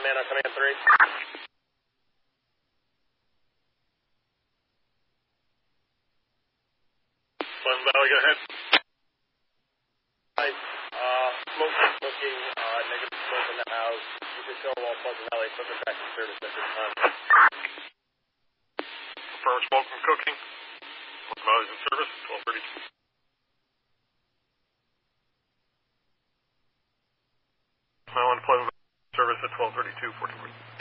man on command 3. Pleasant Valley, go ahead. Hi, smoking, negative smoke in the house. You can show all Pleasant Valley equipment back in service at this time. Confirm smoke from cooking. Pleasant Valley's in service, 1232. Now in Pleasant Valley service at 1232, 1440.